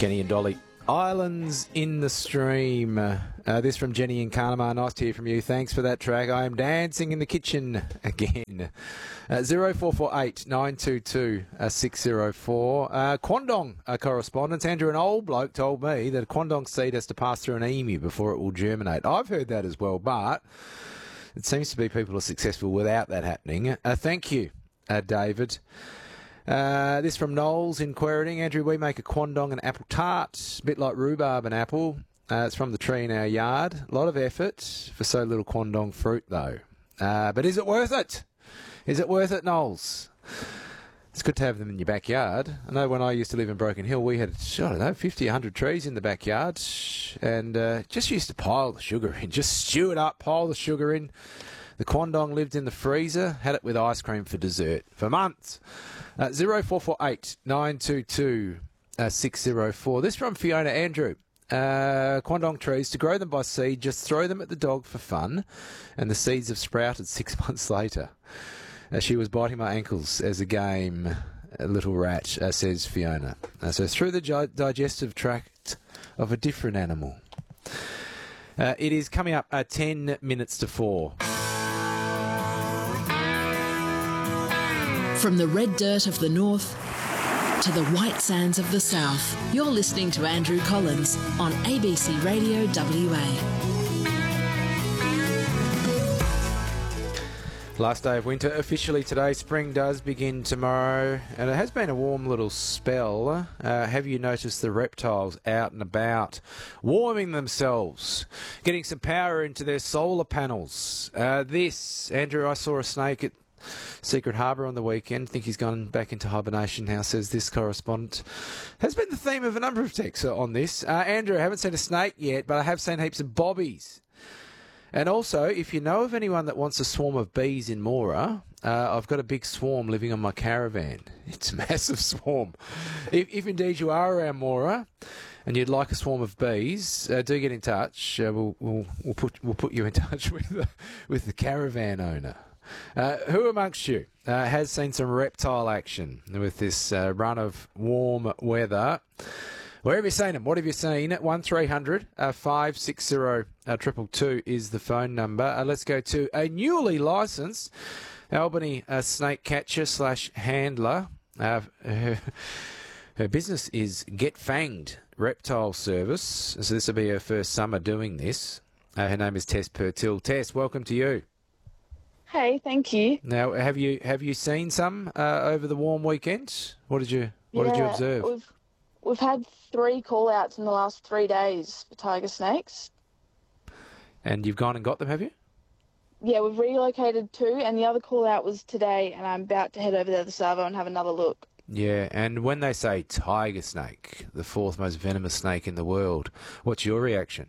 Kenny and Dolly. Islands in the Stream. This from Jenny in Carnamar. Nice to hear from you. Thanks for that track. I am dancing in the kitchen again. 0448 922 604. Kwandong correspondence. Andrew, an old bloke told me that a Kwandong seed has to pass through an emu before it will germinate. I've heard that as well, but it seems to be people are successful without that happening. Thank you, David. This from Knowles in Quairading. Andrew, we make a Kwandong and apple tart, a bit like rhubarb and apple. It's from the tree in our yard. A lot of effort for so little Kwandong fruit, though. But is it worth it? Is it worth it, Knowles? It's good to have them in your backyard. I know when I used to live in Broken Hill, we had, 50, 100 trees in the backyard, and just used to pile the sugar in. Just stew it up, pile the sugar in. The Kwandong lived in the freezer, had it with ice cream for dessert for months. 0448 922 604. This from Fiona. Andrew. Kwandong trees, to grow them by seed, just throw them at the dog for fun, and the seeds have sprouted 6 months later. She was biting my ankles as a game, a little rat, says Fiona. So through the digestive tract of a different animal. It is coming up 10 minutes to 4. From the red dirt of the north to the white sands of the south, you're listening to Andrew Collins on ABC Radio WA. Last day of winter officially today. Spring does begin tomorrow, and it has been a warm little spell. Have you noticed the reptiles out and about, warming themselves, getting some power into their solar panels? Andrew, I saw a snake at Secret Harbour on the weekend. Think he's gone back into hibernation now, says this correspondent. Has been the theme of a number of texts on this. Andrew, I haven't seen a snake yet, but I have seen heaps of bobbies. And also, if you know of anyone that wants a swarm of bees in Moora, I've got a big swarm living on my caravan. It's a massive swarm. If indeed you are around Moora and you'd like a swarm of bees, do get in touch. We'll put you in touch with the caravan owner. Who amongst you has seen some reptile action with this run of warm weather? Where have you seen them? What have you seen? 1300 560 222 is the phone number. Let's go to a newly licensed Albany snake catcher / handler. Her business is Get Fanged Reptile Service. So this will be her first summer doing this. Her name is Tess Pertil. Tess, welcome to you. Hey, thank you. Now, have you seen some over the warm weekend? What did you observe? We've had 3 call-outs in the last 3 days for tiger snakes. And you've gone and got them, have you? Yeah, we've relocated 2, and the other call-out was today, and I'm about to head over there to the Savo and have another look. Yeah, and when they say tiger snake, the 4th most venomous snake in the world, what's your reaction?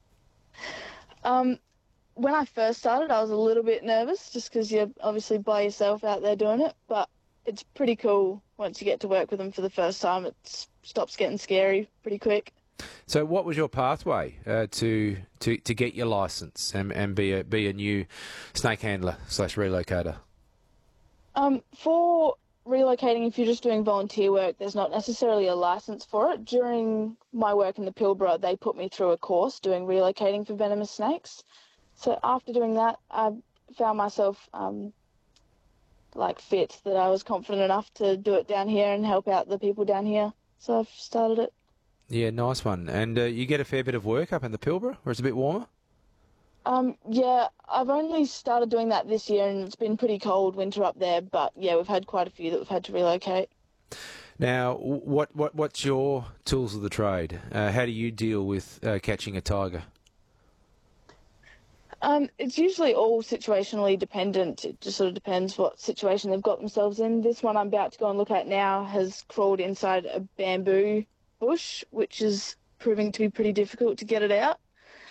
When I first started, I was a little bit nervous, just because you're obviously by yourself out there doing it, but it's pretty cool once you get to work with them for the first time. It stops getting scary pretty quick. So what was your pathway to get your licence and be a new snake handler / relocator? For relocating, if you're just doing volunteer work, there's not necessarily a licence for it. During my work in the Pilbara, they put me through a course doing relocating for venomous snakes. So after doing that, I found myself fit that I was confident enough to do it down here and help out the people down here. So I've started it. Yeah, nice one. And you get a fair bit of work up in the Pilbara, or it's a bit warmer? Yeah, I've only started doing that this year, and it's been pretty cold winter up there. But yeah, we've had quite a few that we've had to relocate. Now, what's your tools of the trade? How do you deal with catching a tiger? It's usually all situationally dependent. It just sort of depends what situation they've got themselves in. This one I'm about to go and look at now has crawled inside a bamboo bush, which is proving to be pretty difficult to get it out.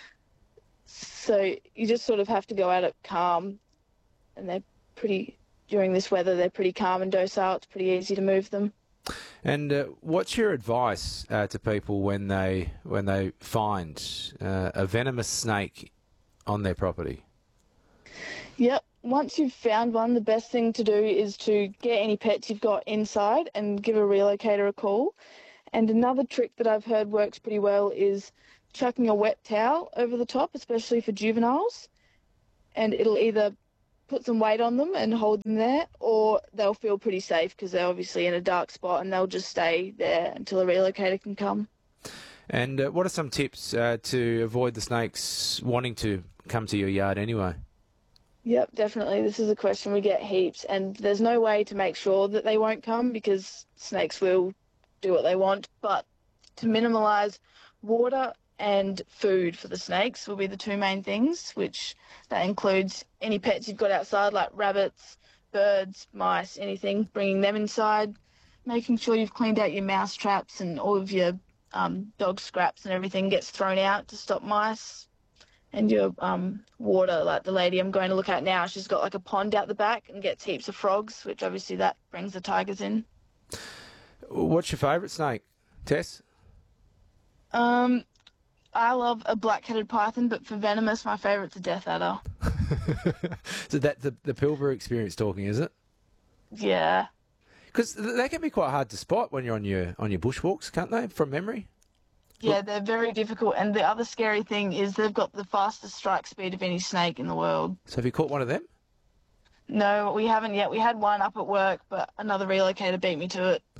So you just sort of have to go at it calm, and during this weather, they're pretty calm and docile. It's pretty easy to move them. And what's your advice to people when they find a venomous snake on their property? Yep. Once you've found one, the best thing to do is to get any pets you've got inside and give a relocator a call And another trick that I've heard works pretty well is chucking a wet towel over the top, especially for juveniles, and it'll either put some weight on them and hold them there, or they'll feel pretty safe because they're obviously in a dark spot and they'll just stay there until a relocator can come. And what are some tips to avoid the snakes wanting to come to your yard anyway? Yep, definitely. This is a question we get heaps, and there's no way to make sure that they won't come because snakes will do what they want, but to minimise water and food for the snakes will be the two main things, which that includes any pets you've got outside like rabbits, birds, mice, anything, bringing them inside, making sure you've cleaned out your mouse traps and all of your dog scraps and everything gets thrown out to stop mice. And your water, like the lady I'm going to look at now, she's got like a pond out the back and gets heaps of frogs, which obviously that brings the tigers in. What's your favourite snake, Tess? I love a black-headed python, but for venomous, my favourite's a death adder. So that's the Pilbara experience talking, is it? Yeah. Because they can be quite hard to spot when you're on your bushwalks, can't they, from memory? Yeah, they're very difficult. And the other scary thing is they've got the fastest strike speed of any snake in the world. So have you caught one of them? No, we haven't yet. We had one up at work, but another relocator beat me to it.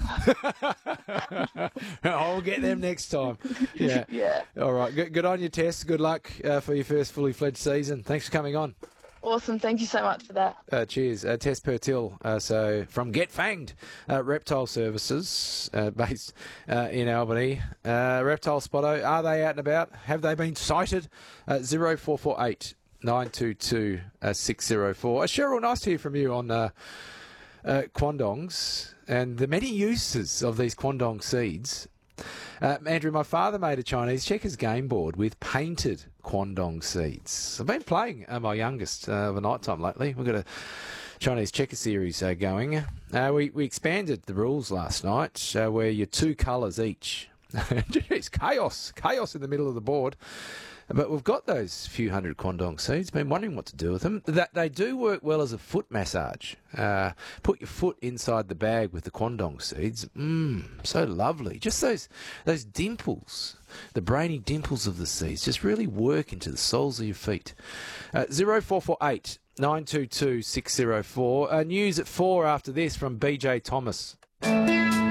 I'll get them next time. Yeah. Yeah. All right. Good on you, Tess. Good luck for your first fully fledged season. Thanks for coming on. Awesome. Thank you so much for that. Cheers. Tess Pertil, so from Get Fanged Reptile Services, based in Albany. Reptile Spotto, are they out and about? Have they been sighted? 0448 922 604. Cheryl, nice to hear from you on quandongs and the many uses of these quandong seeds. Andrew, my father made a Chinese checkers game board with painted quandong seeds. I've been playing my youngest of a night time lately. We've got a Chinese checker series going. We expanded the rules last night where you're two colours each. It's chaos in the middle of the board. But we've got those few hundred quandong seeds. Been wondering what to do with them. That they do work well as a foot massage. Put your foot inside the bag with the quandong seeds. So lovely. Just those dimples, the brainy dimples of the seeds, just really work into the soles of your feet. 0448 922 604. News at 4 after this from BJ Thomas.